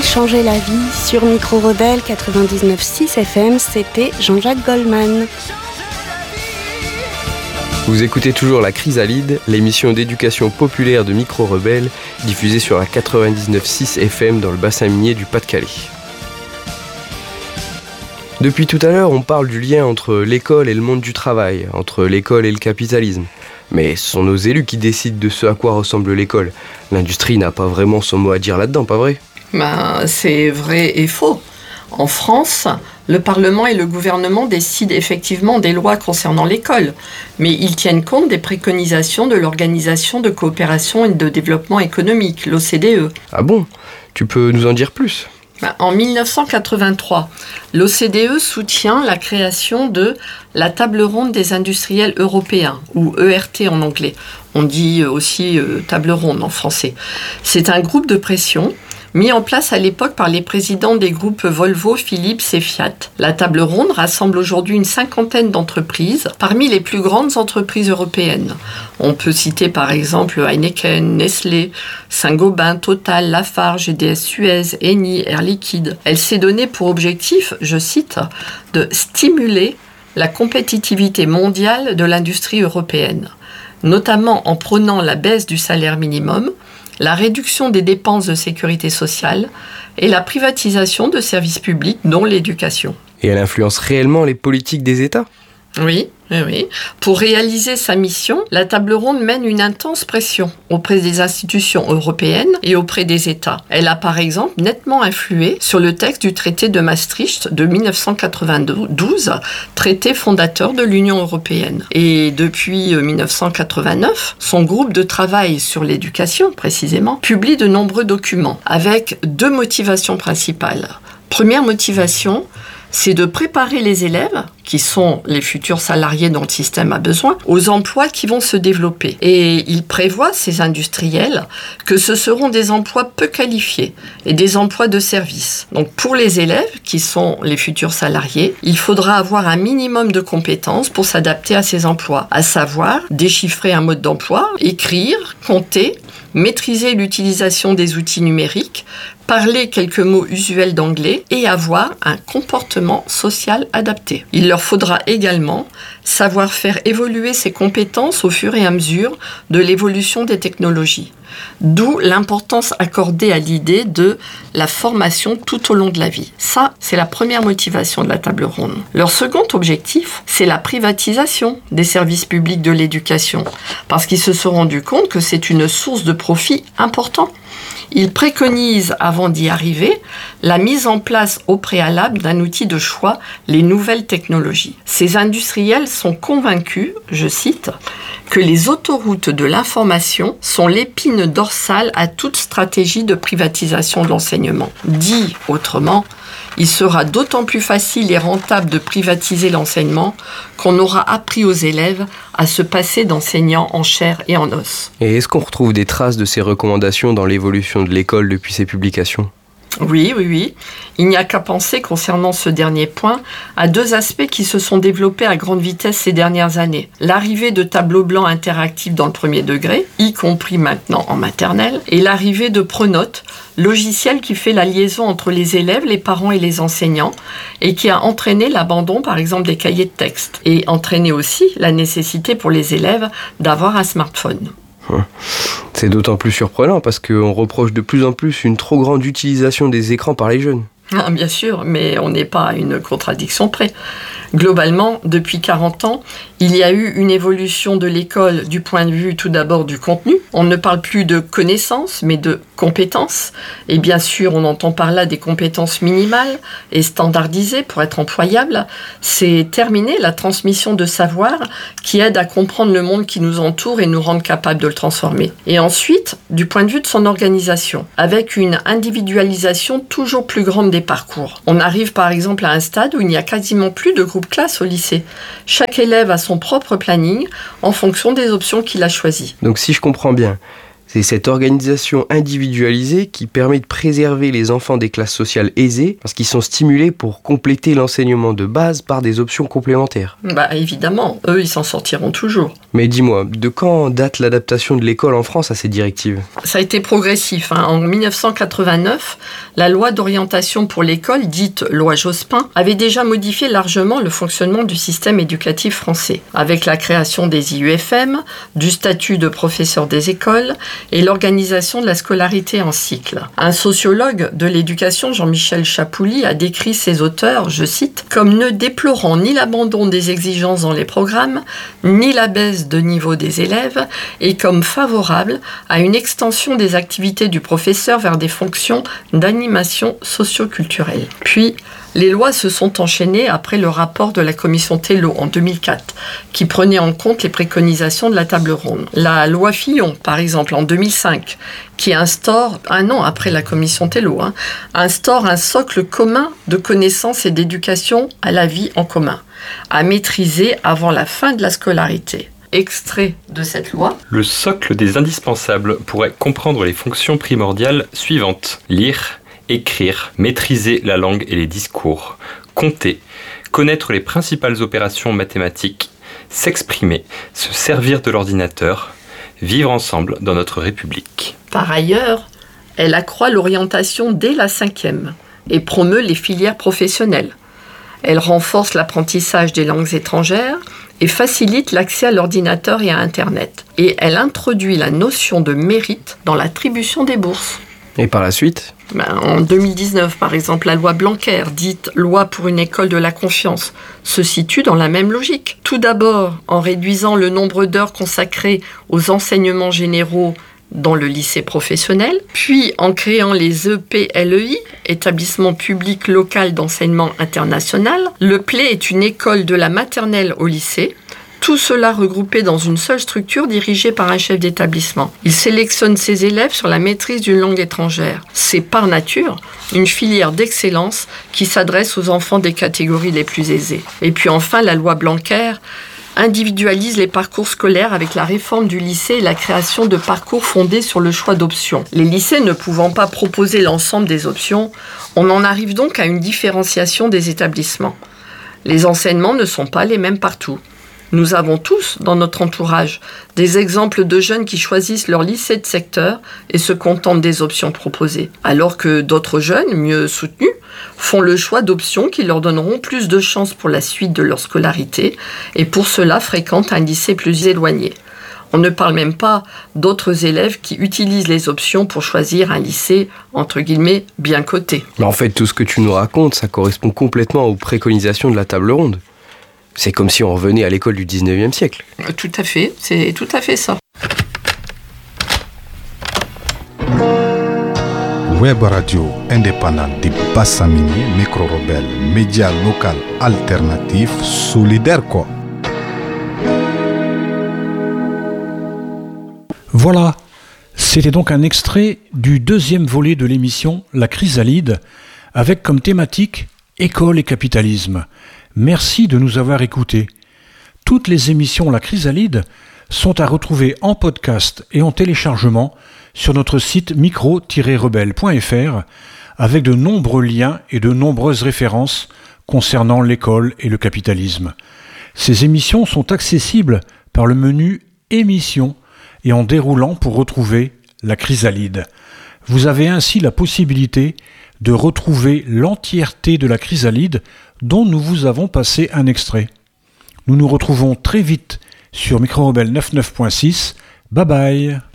changer la vie sur Micro Rebelle 99.6 FM, c'était Jean-Jacques Goldman. Vous écoutez toujours La Chrysalide, l'émission d'éducation populaire de Micro Rebelle, diffusée sur la 99.6 FM dans le bassin minier du Pas-de-Calais. Depuis tout à l'heure, on parle du lien entre l'école et le monde du travail, entre l'école et le capitalisme. Mais ce sont nos élus qui décident de ce à quoi ressemble l'école. L'industrie n'a pas vraiment son mot à dire là-dedans, pas vrai ? C'est vrai et faux. En France, le Parlement et le gouvernement décident effectivement des lois concernant l'école, mais ils tiennent compte des préconisations de l'Organisation de coopération et de développement économique, l'OCDE. Ah bon ? Tu peux nous en dire plus ? En 1983, l'OCDE soutient la création de la Table ronde des industriels européens, ou ERT en anglais. On dit aussi Table ronde en français. C'est un groupe de pression mis en place à l'époque par les présidents des groupes Volvo, Philips et Fiat. La Table ronde rassemble aujourd'hui une 50aine d'entreprises, parmi les plus grandes entreprises européennes. On peut citer par exemple Heineken, Nestlé, Saint-Gobain, Total, Lafarge, GDS Suez, Eni, Air Liquide. Elle s'est donnée pour objectif, je cite, de stimuler la compétitivité mondiale de l'industrie européenne, notamment en prônant la baisse du salaire minimum, la réduction des dépenses de sécurité sociale et la privatisation de services publics, dont l'éducation. Et elle influence réellement les politiques des États ? Oui. Pour réaliser sa mission, la Table ronde mène une intense pression auprès des institutions européennes et auprès des États. Elle a par exemple nettement influé sur le texte du traité de Maastricht de 1992, traité fondateur de l'Union européenne. Et depuis 1989, son groupe de travail sur l'éducation, précisément, publie de nombreux documents avec 2 motivations principales. Première motivation, c'est de préparer les élèves, qui sont les futurs salariés dont le système a besoin, aux emplois qui vont se développer. Et il prévoit, ces industriels, que ce seront des emplois peu qualifiés et des emplois de service. Donc pour les élèves, qui sont les futurs salariés, il faudra avoir un minimum de compétences pour s'adapter à ces emplois, à savoir déchiffrer un mode d'emploi, écrire, compter, maîtriser l'utilisation des outils numériques, parler quelques mots usuels d'anglais et avoir un comportement social adapté. Il leur faudra également savoir faire évoluer ces compétences au fur et à mesure de l'évolution des technologies. D'où l'importance accordée à l'idée de la formation tout au long de la vie. Ça, c'est la première motivation de la Table ronde. Leur second objectif, c'est la privatisation des services publics de l'éducation, parce qu'ils se sont rendus compte que c'est une source de profit important. Ils préconisent, avant d'y arriver, la mise en place au préalable d'un outil de choix, les nouvelles technologies. Ces industriels sont convaincus, je cite, que les autoroutes de l'information sont l'épine dorsale à toute stratégie de privatisation de l'enseignement. Dit autrement, il sera d'autant plus facile et rentable de privatiser l'enseignement qu'on aura appris aux élèves à se passer d'enseignants en chair et en os. Et est-ce qu'on retrouve des traces de ces recommandations dans l'évolution de l'école depuis ses publications ? Oui. Il n'y a qu'à penser, concernant ce dernier point, à 2 aspects qui se sont développés à grande vitesse ces dernières années. L'arrivée de tableaux blancs interactifs dans le premier degré, y compris maintenant en maternelle, et l'arrivée de Pronote, logiciel qui fait la liaison entre les élèves, les parents et les enseignants, et qui a entraîné l'abandon, par exemple, des cahiers de texte, et entraîné aussi la nécessité pour les élèves d'avoir un smartphone. C'est d'autant plus surprenant parce qu'on reproche de plus en plus une trop grande utilisation des écrans par les jeunes. Ah, bien sûr, mais on n'est pas à une contradiction près. Globalement, depuis 40 ans, il y a eu une évolution de l'école du point de vue tout d'abord du contenu. On ne parle plus de connaissances, mais de compétences. Et bien sûr, on entend par là des compétences minimales et standardisées pour être employables. C'est terminé la transmission de savoir qui aide à comprendre le monde qui nous entoure et nous rendre capables de le transformer. Et ensuite, du point de vue de son organisation, avec une individualisation toujours plus grande des parcours. On arrive par exemple à un stade où il n'y a quasiment plus de groupe classe au lycée. Chaque élève a son propre planning en fonction des options qu'il a choisies. Donc si je comprends bien, C'est cette organisation individualisée qui permet de préserver les enfants des classes sociales aisées parce qu'ils sont stimulés pour compléter l'enseignement de base par des options complémentaires. Évidemment, eux, ils s'en sortiront toujours. Mais dis-moi, de quand date l'adaptation de l'école en France à ces directives ? Ça a été progressif. En 1989, la loi d'orientation pour l'école, dite loi Jospin, avait déjà modifié largement le fonctionnement du système éducatif français, avec la création des IUFM, du statut de professeur des écoles et l'organisation de la scolarité en cycle. Un sociologue de l'éducation, Jean-Michel Chapouli, a décrit ces auteurs, je cite, comme ne déplorant ni l'abandon des exigences dans les programmes, ni la baisse de niveau des élèves, et comme favorable à une extension des activités du professeur vers des fonctions d'animation socio-culturelle. Puis, les lois se sont enchaînées après le rapport de la commission Tello en 2004, qui prenait en compte les préconisations de la table ronde. La loi Fillon, par exemple, en 2005, qui instaure, un an après la commission Tello, instaure un socle commun de connaissances et d'éducation à la vie en commun, à maîtriser avant la fin de la scolarité. Extrait de cette loi. Le socle des indispensables pourrait comprendre les fonctions primordiales suivantes. Lire, écrire, maîtriser la langue et les discours, compter, connaître les principales opérations mathématiques, s'exprimer, se servir de l'ordinateur, vivre ensemble dans notre République. Par ailleurs, elle accroît l'orientation dès la 5e et promeut les filières professionnelles. Elle renforce l'apprentissage des langues étrangères et facilite l'accès à l'ordinateur et à Internet. Et elle introduit la notion de mérite dans l'attribution des bourses. Et par la suite ? En 2019, par exemple, la loi Blanquer, dite « Loi pour une école de la confiance », se situe dans la même logique. Tout d'abord, en réduisant le nombre d'heures consacrées aux enseignements généraux dans le lycée professionnel, puis en créant les EPLEI, établissement public local d'enseignement international. Le PLE est une école de la maternelle au lycée, tout cela regroupé dans une seule structure dirigée par un chef d'établissement. Il sélectionne ses élèves sur la maîtrise d'une langue étrangère. C'est par nature une filière d'excellence qui s'adresse aux enfants des catégories les plus aisées. Et puis enfin, la loi Blanquer individualise les parcours scolaires avec la réforme du lycée et la création de parcours fondés sur le choix d'options. Les lycées ne pouvant pas proposer l'ensemble des options, on en arrive donc à une différenciation des établissements. Les enseignements ne sont pas les mêmes partout. Nous avons tous, dans notre entourage, des exemples de jeunes qui choisissent leur lycée de secteur et se contentent des options proposées, alors que d'autres jeunes, mieux soutenus, font le choix d'options qui leur donneront plus de chances pour la suite de leur scolarité et pour cela fréquentent un lycée plus éloigné. On ne parle même pas d'autres élèves qui utilisent les options pour choisir un lycée, entre guillemets, bien coté. Mais en fait, tout ce que tu nous racontes, ça correspond complètement aux préconisations de la table ronde. C'est comme si on revenait à l'école du 19e siècle. Tout à fait, c'est tout à fait ça. Web radio indépendante de Bassamini, micro-rebelle, média local alternatif, solidaire quoi. Voilà, c'était donc un extrait du deuxième volet de l'émission La Chrysalide, avec comme thématique École et capitalisme. Merci de nous avoir écoutés. Toutes les émissions La Chrysalide sont à retrouver en podcast et en téléchargement sur notre site micro-rebelle.fr avec de nombreux liens et de nombreuses références concernant l'école et le capitalisme. Ces émissions sont accessibles par le menu Émissions et en déroulant pour retrouver La Chrysalide. Vous avez ainsi la possibilité de retrouver l'entièreté de La Chrysalide dont nous vous avons passé un extrait. Nous nous retrouvons très vite sur Micro Rebelle 99.6. Bye bye.